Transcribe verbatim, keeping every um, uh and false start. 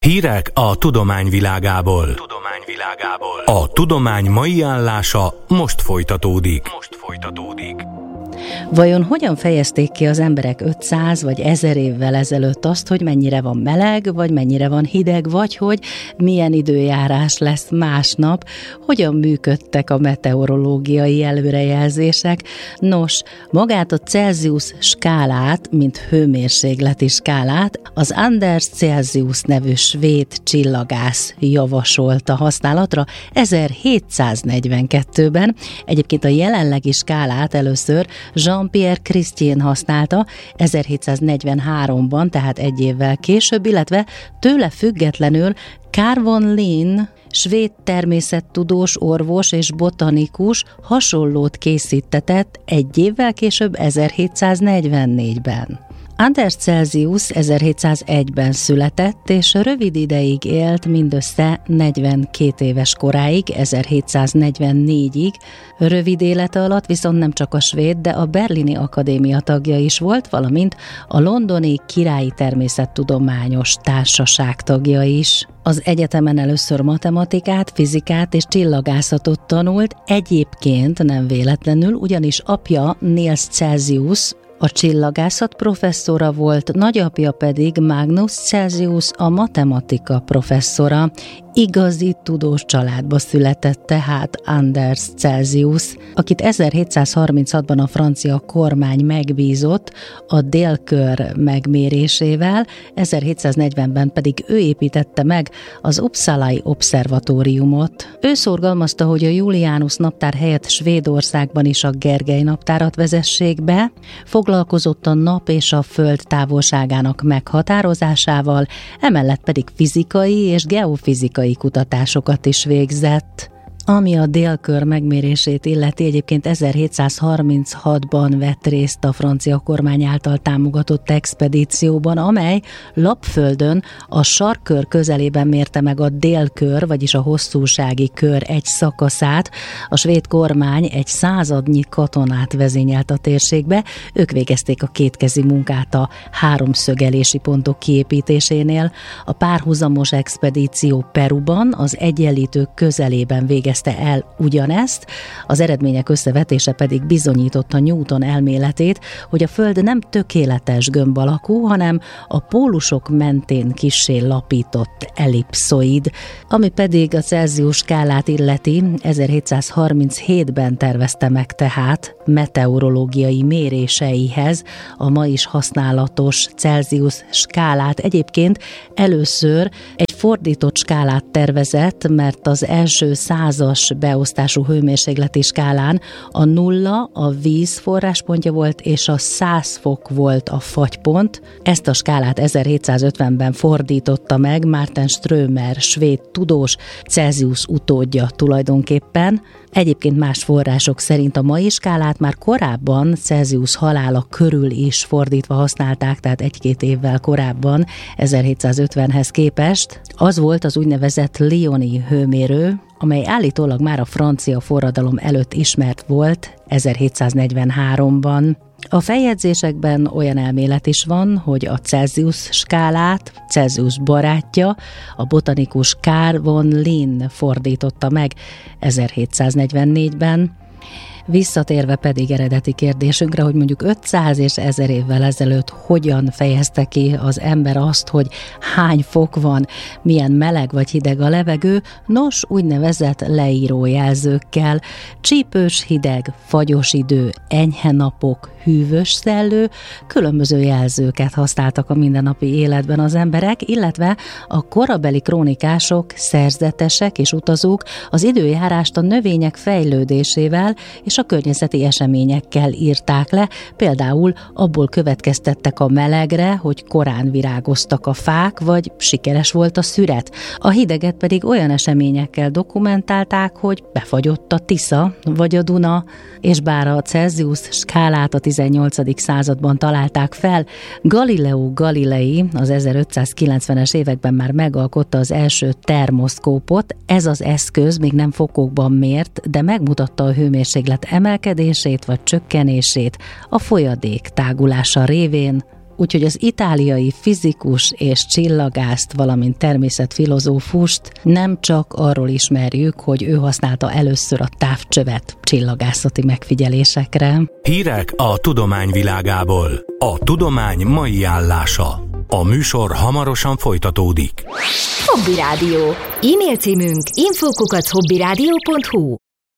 Hírek a tudomány világából. Tudomány világából. A tudomány mai állása most folytatódik. Most folytatódik. Vajon hogyan fejezték ki az emberek ötszáz vagy ezer évvel ezelőtt azt, hogy mennyire van meleg, vagy mennyire van hideg, vagy hogy milyen időjárás lesz másnap, hogyan működtek a meteorológiai előrejelzések? Nos, magát a Celsius skálát, mint hőmérsékleti skálát, az Anders Celsius nevű svéd csillagász javasolta használatra ezerhétszáznegyvenkettőben. Egyébként a jelenlegi skálát először Jean-Pierre Christian használta ezerhétszáznegyvenháromban, tehát egy évvel később, illetve tőle függetlenül Carl von Linné, svéd természettudós, orvos és botanikus hasonlót készítetett egy évvel később ezerhétszáznegyvennégyben. Anders Celsius ezerhétszázegyben született, és rövid ideig élt, mindössze negyvenkét éves koráig, ezerhétszáznegyvennégyig. Rövid élete alatt viszont nem csak a svéd, de a berlini akadémia tagja is volt, valamint a londoni Királyi Természettudományos Társaság tagja is. Az egyetemen először matematikát, fizikát és csillagászatot tanult, egyébként nem véletlenül, ugyanis apja Niels Celsius a csillagászat professzora volt, nagyapja pedig Magnus Celsius, a matematika professzora. Igazi tudós családba született tehát Anders Celsius, akit ezerhétszázharminchatban a francia kormány megbízott a délkör megmérésével, ezerhétszáznegyvenben pedig ő építette meg az Uppsalai Obszervatóriumot. Ő szorgalmazta, hogy a Julianus naptár helyett Svédországban is a Gergely naptárat vezessék be, foglalkozott a nap és a föld távolságának meghatározásával, emellett pedig fizikai és geofizikai kutatásokat is végzett. Ami a délkör megmérését illeti, egyébként ezerhétszázharminchatban vett részt a francia kormány által támogatott expedícióban, amely Lapföldön a sarkkör közelében mérte meg a délkör, vagyis a hosszúsági kör egy szakaszát. A svéd kormány egy századnyi katonát vezényelt a térségbe, ők végezték a kétkezi munkát a háromszögelési pontok kiépítésénél. A párhuzamos expedíció Peruban, az Egyenlítők közelében végezték el ugyanezt, az eredmények összevetése pedig bizonyította Newton elméletét, hogy a Föld nem tökéletes gömb alakú, hanem a pólusok mentén kissé lapított ellipszoid. Ami pedig a Celsius skálát illeti, ezerhétszázharminchétben tervezte meg tehát meteorológiai méréseihez a ma is használatos Celsius skálát. Egyébként először egy fordított skálát tervezett, mert az első százas beosztású hőmérsékleti skálán a nulla a víz forráspontja volt, és a száz fok volt a fagypont. Ezt a skálát ezerhétszázötvenben fordította meg Martin Strömer, svéd tudós, Celsius utódja tulajdonképpen. Egyébként más források szerint a mai skálát már korábban Celsius halála körül is fordítva használták, tehát egy-két évvel korábban, ezerhétszázötvenhez képest. Az volt az úgynevezett Lyoni hőmérő, amely állítólag már a francia forradalom előtt ismert volt ezerhétszáznegyvenháromban. A feljegyzésekben olyan elmélet is van, hogy a Celsius skálát Celsius barátja, a botanikus Carl von Linné fordította meg ezerhétszáznegyvennégyben. Visszatérve pedig eredeti kérdésünkre, hogy mondjuk ötszáz és ezer évvel ezelőtt hogyan fejezte ki az ember azt, hogy hány fok van, milyen meleg vagy hideg a levegő, nos, úgynevezett leírójelzőkkel. Csípős hideg, fagyos idő, enyhe napok, hűvös szellő, különböző jelzőket használtak a mindennapi életben az emberek, illetve a korabeli krónikások, szerzetesek és utazók az időjárást a növények fejlődésével és a környezeti eseményekkel írták le, például abból következtettek a melegre, hogy korán virágoztak a fák, vagy sikeres volt a szüret. A hideget pedig olyan eseményekkel dokumentálták, hogy befagyott a Tisza, vagy a Duna, és bár a Celsius skálát a tizennyolcadik században találták fel, Galileo Galilei az ezerötszázkilencvenes években már megalkotta az első termoszkópot. Ez az eszköz még nem fokokban mért, de megmutatta a hőmérséklet emelkedését vagy csökkenését a folyadék tágulása révén, Úgyhogy az itáliai fizikus és csillagászt, valamint természetfilozófust nem csak arról ismerjük, hogy ő használta először a távcsövet csillagászati megfigyelésekre. Hírek a tudomány világából. A tudomány mai állása. A műsor hamarosan folytatódik. Hobby Rádió. E-mail címünk info kukac hobbyradio pont hu.